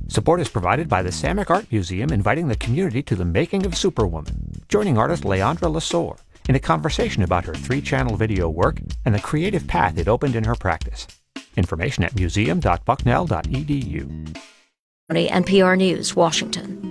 Support is provided by the Samick Art Museum, inviting the community to the making of Superwoman, joining artist Leandra Lesueur in a conversation about her 3-channel video work and the creative path it opened in her practice. Information at museum.bucknell.edu. NPR News, Washington.